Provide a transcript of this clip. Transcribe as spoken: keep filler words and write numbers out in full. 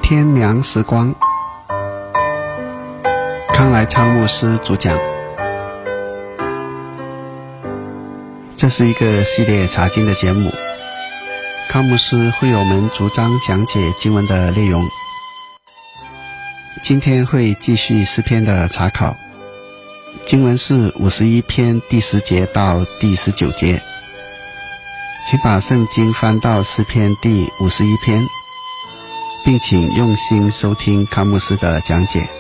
天良时光，康来昌牧师主讲。这是一个系列查经的节目，康牧师会为我们逐章讲解经文的内容。今天会继续诗篇的查考，经文是五十一篇第十节到第十九节。请把圣经翻到诗篇第五十一篇，并请用心收听康牧师的讲解。